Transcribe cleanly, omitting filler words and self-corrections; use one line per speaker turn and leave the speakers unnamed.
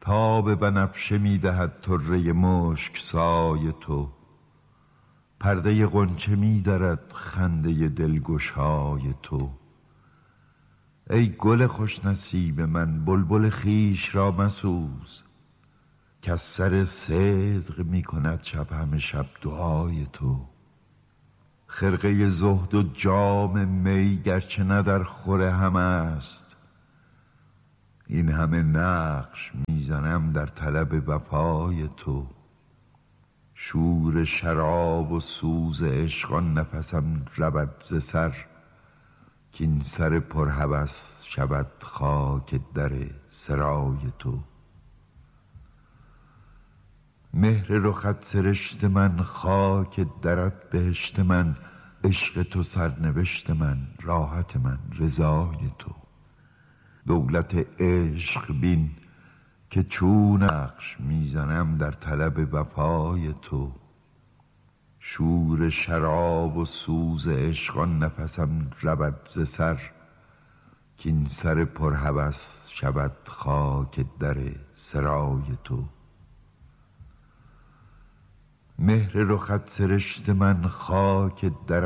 تاب بنفشه می دهد طره مشک سای تو، پرده غنچه می درد خنده دلگشای تو. ای گل خوش نصیب من بلبل خویش را مسوز، کز سر صدق می کند شب همه شب دعای تو. خرقه زهد و جام می گرچه نه در خور هم است، این همه نقش می زنم در طلب وفای تو. شور شراب و سوز عشق آن نفسم رود ز سر، کاین سر پرهوس شود خاک در سرای تو. مهر رخت سرشت من، خاک درت بهشت من، عشق تو سرنوشت من، راحت من رضای تو. دولت عشق بین که چون نقش می زنم در طلب وفای تو. شور شراب و سوز عشق آن نفسم رود ز سر، کاین سر پرهوس شود خاک در سرای تو. مهر رخت سرشت من، خاک درت